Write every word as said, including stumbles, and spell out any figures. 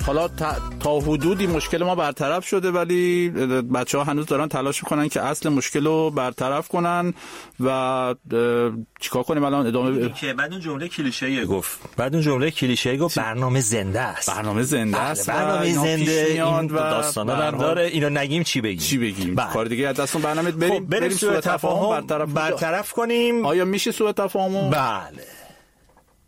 حالا تا, تا حدودی مشکل ما برطرف شده، ولی بچه‌ها هنوز دارن تلاش میکنن که اصل مشکل رو برطرف کنن و چیکار کنیم الان ادامه. که بعد اون جمله کلیشه‌ای گفت بعد اون جمله کلیشه‌ای گفت برنامه زنده است. برنامه زنده است. برنامه زنده این داستانا هم داره. اینو نگیم چی بگیم؟ چی بگیم؟ کار دیگه از دستون برنامه بریم خب بریم سوء تفاهم برطرف, برطرف کنیم. آیا میشه سوء تفاهمو؟ بله.